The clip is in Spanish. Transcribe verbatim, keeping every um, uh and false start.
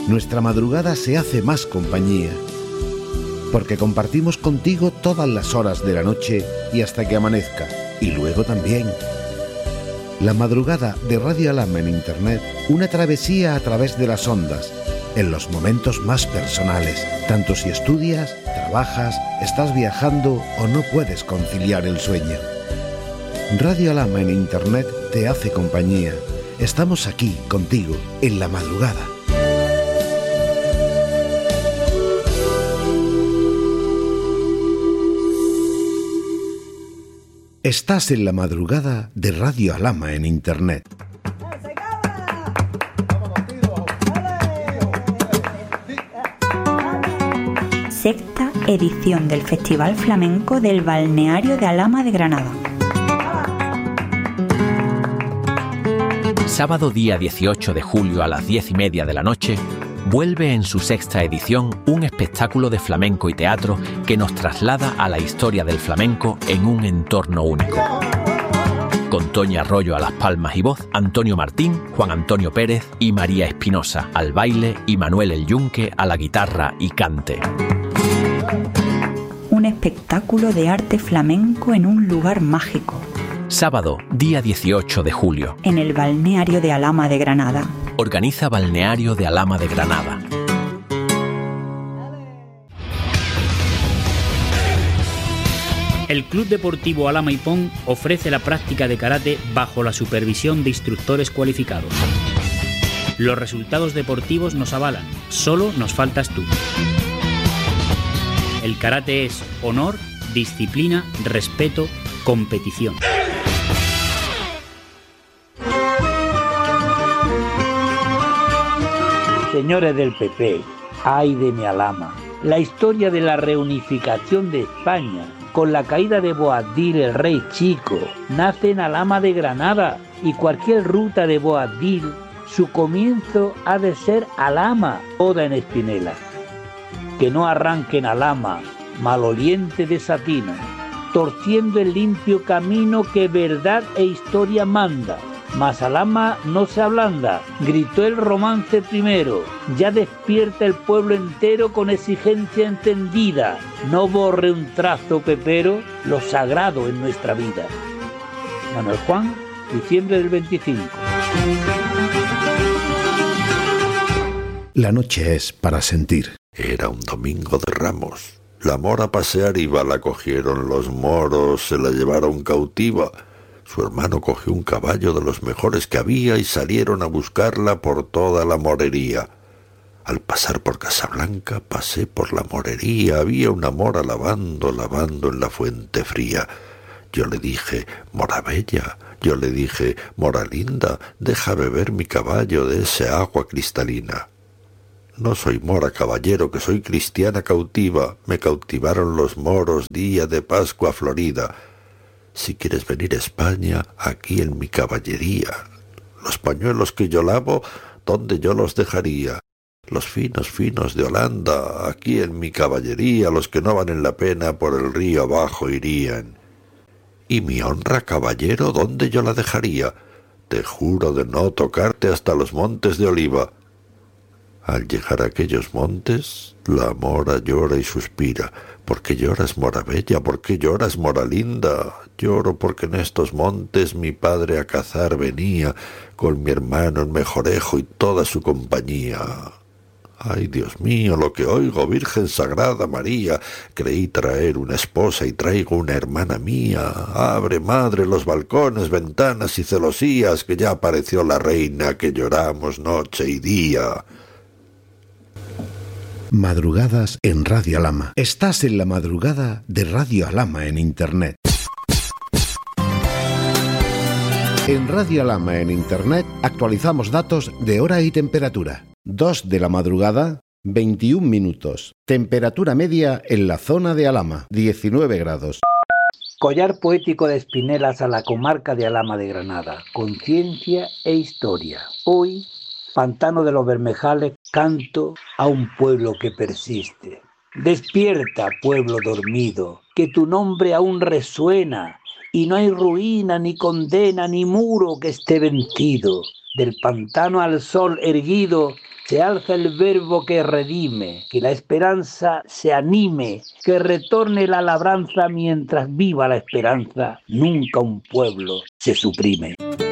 nuestra madrugada se hace más compañía, porque compartimos contigo todas las horas de la noche y hasta que amanezca, y luego también. La madrugada de Radio Alhama en Internet, una travesía a través de las ondas, en los momentos más personales, tanto si estudias, trabajas, estás viajando o no puedes conciliar el sueño. Radio Alhama en Internet te hace compañía. Estamos aquí contigo en la madrugada. Estás en la madrugada de Radio Alhama en Internet. Sexta edición del Festival Flamenco del Balneario de Alhama de Granada. Sábado día dieciocho de julio a las diez y media de la noche, vuelve en su sexta edición un espectáculo de flamenco y teatro que nos traslada a la historia del flamenco en un entorno único. Con Toña Arroyo a las palmas y voz, Antonio Martín, Juan Antonio Pérez y María Espinosa al baile y Manuel El Yunque a la guitarra y cante. Un espectáculo de arte flamenco en un lugar mágico. Sábado, día dieciocho de julio. En el Balneario de Alhama de Granada. Organiza Balneario de Alhama de Granada. El Club Deportivo Alhama Ipón ofrece la práctica de karate bajo la supervisión de instructores cualificados. Los resultados deportivos nos avalan, solo nos faltas tú. El karate es honor, disciplina, respeto, competición. Señores del P P, ay de mi Alhama, la historia de la reunificación de España con la caída de Boabdil el rey chico nace en Alhama de Granada, y cualquier ruta de Boabdil, su comienzo ha de ser Alhama, boda en Espinela. Que no arranque en Alhama, maloliente de Satina, torciendo el limpio camino que verdad e historia manda. Mas Alhama no se ablanda, gritó el romance primero, ya despierta el pueblo entero con exigencia entendida, no borre un trazo pepero lo sagrado en nuestra vida. Manuel Juan, diciembre del veinticinco. La noche es para sentir. Era un domingo de Ramos. La mora a pasear iba, la cogieron los moros, se la llevaron cautiva. Su hermano cogió un caballo de los mejores que había y salieron a buscarla por toda la morería. Al pasar por Casablanca pasé por la morería, había una mora lavando, lavando en la fuente fría. Yo le dije, mora bella, yo le dije, mora linda, deja beber mi caballo de ese agua cristalina. No soy mora, caballero, que soy cristiana cautiva, me cautivaron los moros día de Pascua florida. Si quieres venir a España, aquí en mi caballería. Los pañuelos que yo lavo, ¿dónde yo los dejaría? Los finos, finos de Holanda, aquí en mi caballería, los que no valen la pena por el río abajo irían. Y mi honra, caballero, ¿dónde yo la dejaría? Te juro de no tocarte hasta los montes de oliva. Al llegar a aquellos montes, la mora llora y suspira. ¿Por qué lloras, mora bella? ¿Por qué lloras, mora linda? Lloro porque en estos montes mi padre a cazar venía, con mi hermano el Mejorejo y toda su compañía. Ay, Dios mío, lo que oigo, Virgen Sagrada María, creí traer una esposa y traigo una hermana mía. Abre, madre, los balcones, ventanas y celosías, que ya apareció la reina, que lloramos noche y día. Madrugadas en Radio Alhama. Estás en la madrugada de Radio Alhama en Internet. En Radio Alhama en Internet actualizamos datos de hora y temperatura. dos de la madrugada, veintiún minutos. Temperatura media en la zona de Alhama, diecinueve grados. Collar poético de Espinelas a la comarca de Alhama de Granada. Conciencia e historia. Hoy, Pantano de los Bermejales, canto a un pueblo que persiste. Despierta, pueblo dormido, que tu nombre aún resuena, y no hay ruina, ni condena, ni muro que esté vencido. Del pantano al sol erguido, Se alza el verbo que redime, que la esperanza se anime, que retorne la labranza mientras viva la esperanza. Nunca un pueblo se suprime.